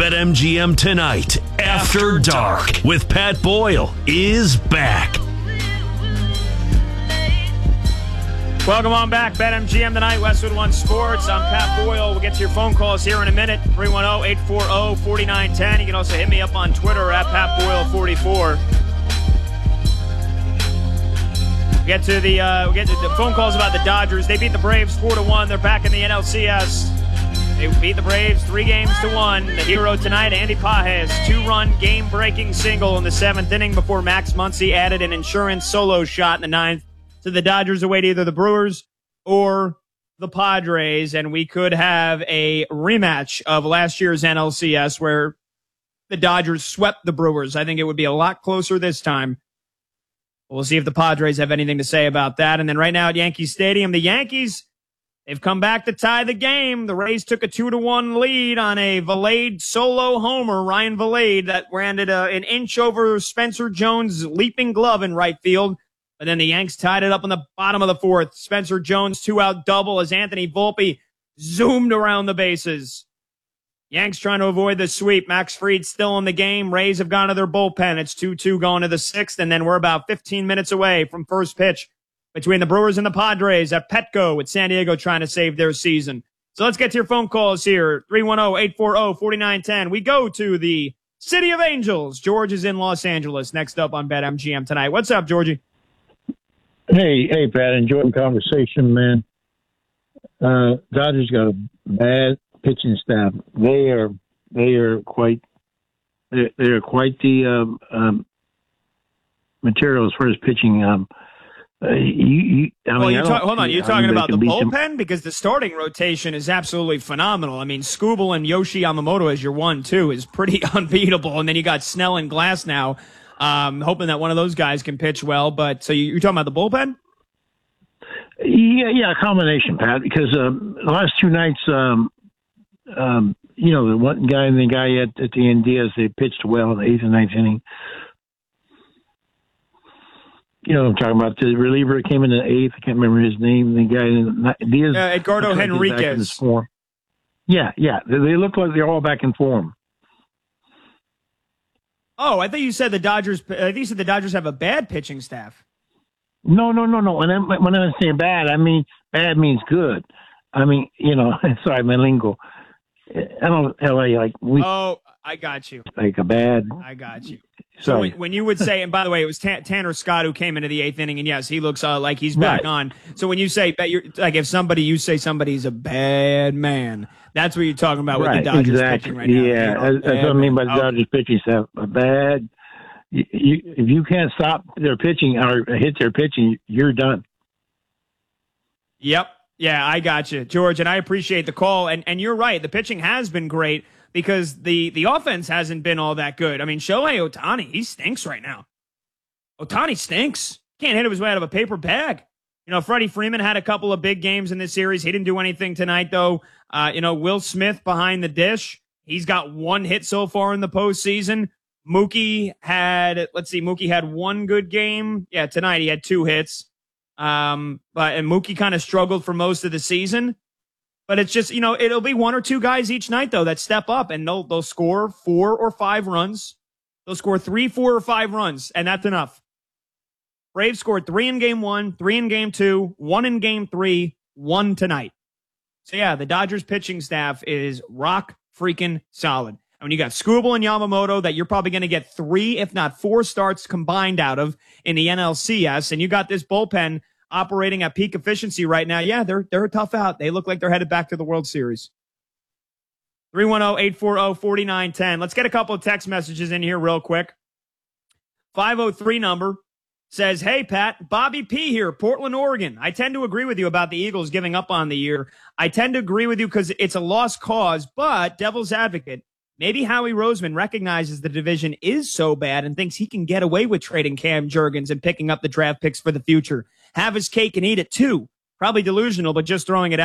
BetMGM Tonight After Dark with Pat Boyle is back. Welcome on back. BetMGM Tonight, Westwood One Sports. I'm Pat Boyle. We'll get to your phone calls here in a minute. 310-840-4910. You can also hit me up on Twitter at PatBoyle44. We'll get to the phone calls about the Dodgers. They beat the Braves 4-1. They're back in the NLCS. They beat the Braves 3-1. The hero tonight, Andy Pages, 2-run game-breaking single in the 7th inning before Max Muncy added an insurance solo shot in the 9th. So the Dodgers await either the Brewers or the Padres, and we could have a rematch of last year's NLCS where the Dodgers swept the Brewers. I think it would be a lot closer this time. We'll see if the Padres have anything to say about that. And then right now at Yankee Stadium, the Yankees, they've come back to tie the game. The Rays took a 2-1 lead on a Valade solo homer, Ryan Valade, that landed an inch over Spencer Jones' leaping glove in right field. But then the Yanks tied it up in the bottom of the 4th. Spencer Jones 2-out double as Anthony Volpe zoomed around the bases. Yanks trying to avoid the sweep. Max Fried still in the game. Rays have gone to their bullpen. It's 2-2 going to the 6th, and then we're about 15 minutes away from first pitch between the Brewers and the Padres at Petco with San Diego trying to save their season. So let's get to your phone calls here. 310-840-4910. We go to the City of Angels. George is in Los Angeles. Next up on BetMGM Tonight. What's up, Georgie? Hey, Pat, enjoying the conversation, man. Dodgers got a bad pitching staff. They are quite the material as far as pitching. Hold on. You're talking about the bullpen? Because the starting rotation is absolutely phenomenal. I mean, Skubal and Yoshi Yamamoto as your 1-2 is pretty unbeatable. And then you got Snell and Glass now. Hoping that one of those guys can pitch well. But so you're talking about the bullpen? Yeah, a combination, Pat, because the last two nights, the one guy and the guy at the end, Diaz, they pitched well in the 8th and 9th inning. You know what I'm talking about. The reliever came in the 8th. I can't remember his name. The guy, Diaz. Edgardo Henriquez. Yeah. They look like they're all back in form. Oh, I thought you said the Dodgers. I think you said the Dodgers have a bad pitching staff. No. When I say bad, I mean bad means good. I mean, sorry, my lingo. I don't L.A. like we. Oh, I got you. Like a bad. I got you. So when you would say, and by the way, it was Tanner Scott who came into the 8th inning, and yes, he looks like he's back on. So when you say, like if you say somebody's a bad man, that's what you're talking about with the Dodgers pitching right now. Yeah, that's what I mean by the Dodgers pitching staff. A bad. If you can't stop their pitching or hit their pitching, you're done. Yep. Yeah, I got you, George, and I appreciate the call. And you're right. The pitching has been great because the offense hasn't been all that good. I mean, Shohei Ohtani, he stinks right now. Ohtani stinks. Can't hit his way out of a paper bag. Freddie Freeman had a couple of big games in this series. He didn't do anything tonight, though. Will Smith behind the dish. He's got 1 hit so far in the postseason. Mookie had one good game. Yeah, tonight he had 2 hits. And Mookie kind of struggled for most of the season. But it's just, it'll be 1 or 2 guys each night, though, that step up and they'll score 4 or 5 runs. They'll score 3, 4, or 5 runs, and that's enough. Braves scored 3 in game 1, 3 in game 2, 1 in game 3, 1 tonight. So, yeah, the Dodgers pitching staff is rock freaking solid. And when you got Skubal and Yamamoto that you're probably going to get 3, if not 4 starts combined out of in the NLCS, and you got this bullpen operating at peak efficiency right now, yeah, they're a tough out. They look like they're headed back to the World Series. 310-840-4910. Let's get a couple of text messages in here real quick. 503 number says, hey, Pat, Bobby P. here, Portland, Oregon. I tend to agree with you about the Eagles giving up on the year. I tend to agree with you because it's a lost cause, but devil's advocate, maybe Howie Roseman recognizes the division is so bad and thinks he can get away with trading Cam Jurgens and picking up the draft picks for the future. Have his cake and eat it, too. Probably delusional, but just throwing it out.